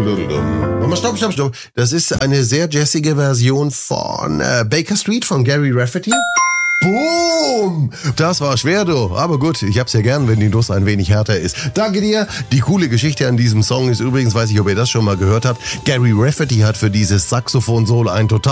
Stopp. Das ist eine sehr jazzige Version von Baker Street von Gary Rafferty. Boom! Das war schwer, du. Aber gut, ich hab's ja gern, wenn die Nuss ein wenig härter ist. Danke dir. Die coole Geschichte an diesem Song ist übrigens, weiß ich, ob ihr das schon mal gehört habt, Gary Rafferty hat für dieses Saxophon-Solo ein total